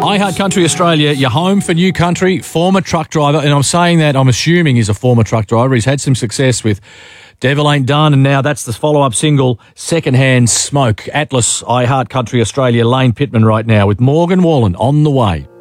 I Heart Country Australia, your home for new country, former truck driver, and I'm saying that, I'm assuming he's a former truck driver. He's had some success with Devil Ain't Done, and now that's the follow-up single, Secondhand Smoke. Atlas, I Heart Country Australia, Lane Pittman right now with Morgan Wallen on the way.